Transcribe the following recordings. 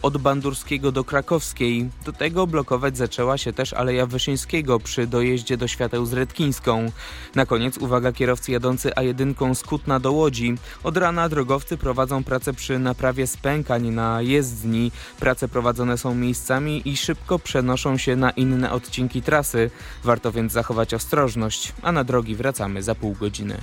od Bandurskiego do Krakowskiej. Do tego blokować zaczęła się też Aleja Wyszyńskiego przy dojeździe do Świateł z Redkińską. Na koniec uwaga kierowcy jadący A1 z Kutna do Łodzi. Od rana drogowcy prowadzą pracę przy naprawie spękań na jezdni. Prace prowadzone są miejscami i szybko przenoszą się na inne odcinki trasy. Warto więc zachować ostrożność, a na drogi wracamy za pół godziny.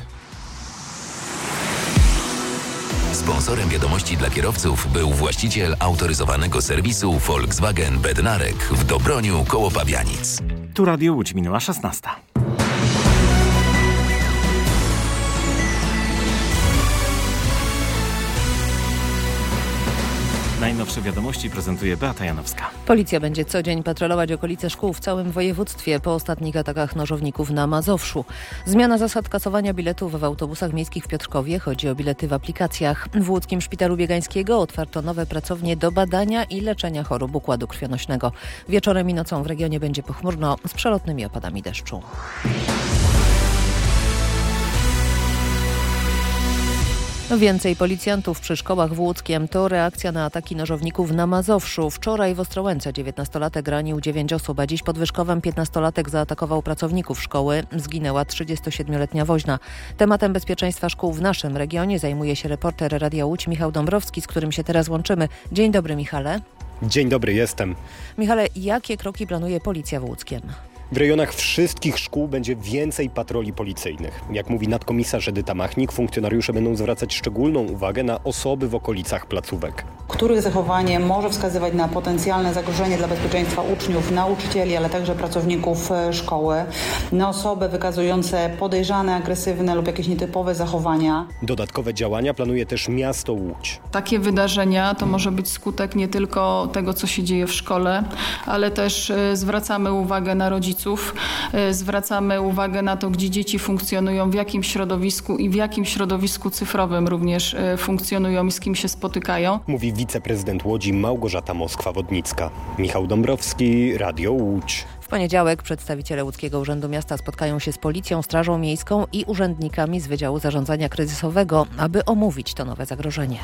Sponsorem wiadomości dla kierowców był właściciel autoryzowanego serwisu Volkswagen Bednarek w Dobroniu koło Pabianic. Tu Radio Łódź, minęła 16. Najnowsze wiadomości prezentuje Beata Janowska. Policja będzie co dzień patrolować okolice szkół w całym województwie po ostatnich atakach nożowników na Mazowszu. Zmiana zasad kasowania biletów w autobusach miejskich w Piotrkowie. Chodzi o bilety w aplikacjach. W Łódzkim Szpitalu Biegańskiego otwarto nowe pracownie do badania i leczenia chorób układu krwionośnego. Wieczorem i nocą w regionie będzie pochmurno z przelotnymi opadami deszczu. Więcej policjantów przy szkołach w Łódzkiem to reakcja na ataki nożowników na Mazowszu. Wczoraj w Ostrołęce 19-latek ranił 9 osób, a dziś pod Wyszkowem 15-latek zaatakował pracowników szkoły. Zginęła 37-letnia woźna. Tematem bezpieczeństwa szkół w naszym regionie zajmuje się reporter Radia Łódź Michał Dąbrowski, z którym się teraz łączymy. Dzień dobry, Michale. Dzień dobry, jestem. Michale, jakie kroki planuje policja w Łódzkiem? W rejonach wszystkich szkół będzie więcej patroli policyjnych. Jak mówi nadkomisarz Edyta Machnik, funkcjonariusze będą zwracać szczególną uwagę na osoby w okolicach placówek, których zachowanie może wskazywać na potencjalne zagrożenie dla bezpieczeństwa uczniów, nauczycieli, ale także pracowników szkoły, na osoby wykazujące podejrzane, agresywne lub jakieś nietypowe zachowania. Dodatkowe działania planuje też miasto Łódź. Takie wydarzenia to może być skutek nie tylko tego, co się dzieje w szkole, ale też zwracamy uwagę na rodziców, zwracamy uwagę na to, gdzie dzieci funkcjonują, w jakim środowisku i w jakim środowisku cyfrowym również funkcjonują i z kim się spotykają. Mówi wiceprezydent Łodzi Małgorzata Moskwa-Wodnicka. Michał Dąbrowski, Radio Łódź. W poniedziałek przedstawiciele Łódzkiego Urzędu Miasta spotkają się z Policją, Strażą Miejską i urzędnikami z Wydziału Zarządzania Kryzysowego, aby omówić to nowe zagrożenie.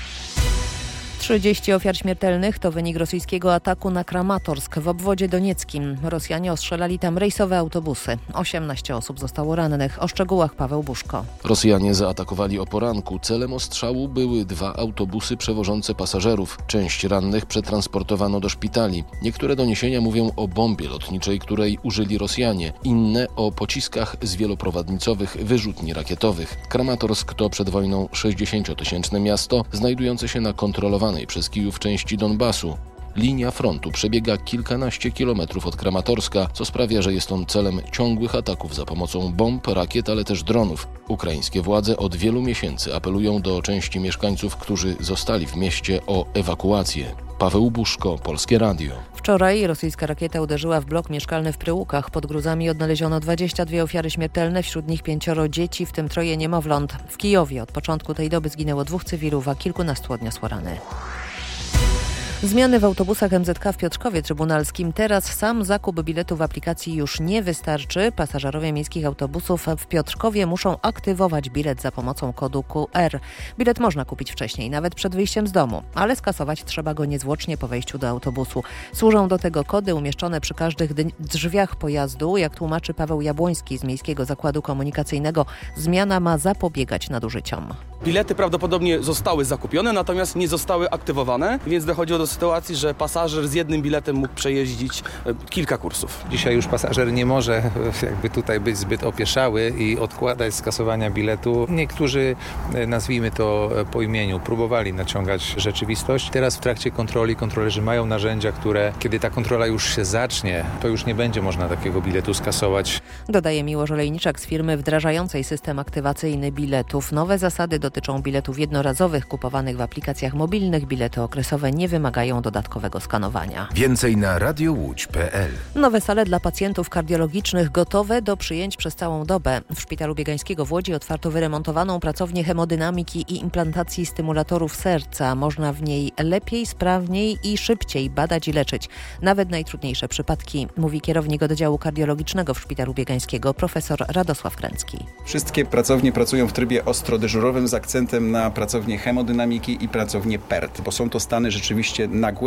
30 ofiar śmiertelnych to wynik rosyjskiego ataku na Kramatorsk w obwodzie donieckim. Rosjanie ostrzelali tam rejsowe autobusy. 18 osób zostało rannych. O szczegółach Paweł Buszko. Rosjanie zaatakowali o poranku. Celem ostrzału były 2 autobusy przewożące pasażerów. Część rannych przetransportowano do szpitali. Niektóre doniesienia mówią o bombie lotniczej, której użyli Rosjanie. Inne o pociskach z wieloprowadnicowych wyrzutni rakietowych. Kramatorsk to przed wojną 60-tysięczne miasto, znajdujące się na kontrolowanej przez Kijów części Donbasu. Linia frontu przebiega kilkanaście kilometrów od Kramatorska, co sprawia, że jest on celem ciągłych ataków za pomocą bomb, rakiet, ale też dronów. Ukraińskie władze od wielu miesięcy apelują do części mieszkańców, którzy zostali w mieście, o ewakuację. Paweł Buszko, Polskie Radio. Wczoraj rosyjska rakieta uderzyła w blok mieszkalny w Pryłukach. Pod gruzami odnaleziono 22 ofiary śmiertelne, wśród nich 5 dzieci, w tym 3 niemowląt. W Kijowie od początku tej doby zginęło 2 cywilów, a kilkunastu odniosło rany. Zmiany w autobusach MZK w Piotrkowie Trybunalskim. Teraz sam zakup biletu w aplikacji już nie wystarczy. Pasażerowie miejskich autobusów w Piotrkowie muszą aktywować bilet za pomocą kodu QR. Bilet można kupić wcześniej, nawet przed wyjściem z domu, ale skasować trzeba go niezwłocznie po wejściu do autobusu. Służą do tego kody umieszczone przy każdych drzwiach pojazdu. Jak tłumaczy Paweł Jabłoński z Miejskiego Zakładu Komunikacyjnego, zmiana ma zapobiegać nadużyciom. Bilety prawdopodobnie zostały zakupione, natomiast nie zostały aktywowane, więc dochodziło do sytuacji, że pasażer z jednym biletem mógł przejeździć kilka kursów. Dzisiaj już pasażer nie może jakby tutaj być zbyt opieszały i odkładać skasowania biletu. Niektórzy, nazwijmy to po imieniu, próbowali naciągać rzeczywistość. Teraz w trakcie kontroli kontrolerzy mają narzędzia, które kiedy ta kontrola już się zacznie, to już nie będzie można takiego biletu skasować. Dodaje Miłosz Olejniczak z firmy wdrażającej system aktywacyjny biletów. Nowe zasady dotyczą biletów jednorazowych kupowanych w aplikacjach mobilnych. Bilety okresowe nie wymagają dodatkowego skanowania. Więcej na radiołódź.pl. Nowe sale dla pacjentów kardiologicznych gotowe do przyjęć przez całą dobę. W Szpitalu Biegańskiego w Łodzi otwarto wyremontowaną pracownię hemodynamiki i implantacji stymulatorów serca. Można w niej lepiej, sprawniej i szybciej badać i leczyć nawet najtrudniejsze przypadki, mówi kierownik oddziału kardiologicznego w Szpitalu Biegańskiego profesor Radosław Kręcki. Wszystkie pracownie pracują w trybie ostro dyżurowym. Za akcentem na pracownię hemodynamiki i pracownię PERT, bo są to stany rzeczywiście nagłe.